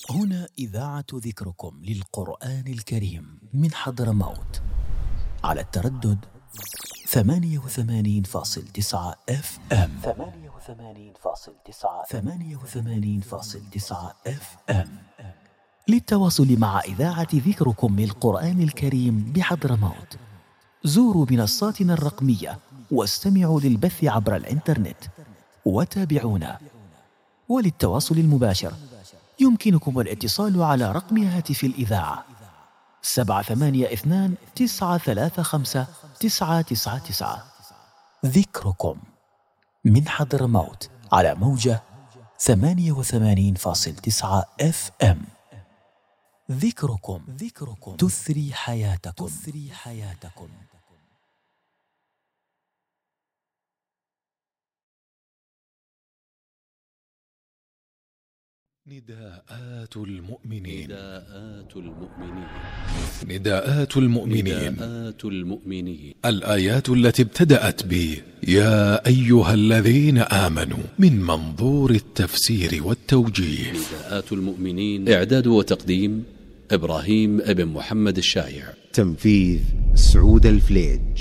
هنا إذاعة ذكركم للقرآن الكريم من حضرموت على التردد 88.9 FM. 88.9 FM. للتواصل مع إذاعة ذكركم للقرآن الكريم بحضرموت زوروا منصاتنا الرقمية واستمعوا للبث عبر الإنترنت وتابعونا. وللتواصل المباشر يمكنكم الاتصال على رقم هاتف الإذاعة 782-935-999. ذكركم من حضرموت على موجة 88.9 FM. ذكركم تثري حياتكم. نداءات المؤمنين. الآيات التي ابتدأت ب يا أيها الذين آمنوا من منظور التفسير والتوجيه. نداءات المؤمنين. إعداد وتقديم إبراهيم بن محمد الشايع. تنفيذ سعود الفليج.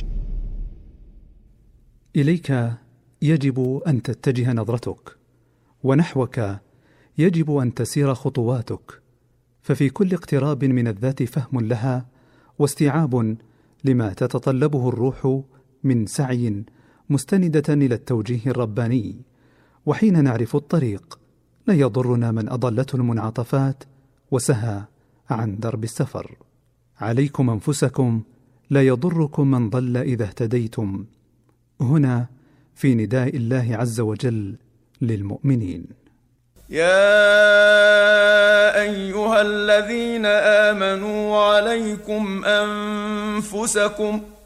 إليك يجب أن تتجه نظرتك، ونحوك يجب أن تسير خطواتك، ففي كل اقتراب من الذات فهم لها واستيعاب لما تتطلبه الروح من سعي مستندة إلى التوجيه الرباني. وحين نعرف الطريق لا يضرنا من أضلته المنعطفات وسهى عن درب السفر. عليكم أنفسكم، لا يضركم من ضل إذا اهتديتم. هنا في نداء الله عز وجل للمؤمنين. يا أيها الذين آمنوا عليكم أنفسكم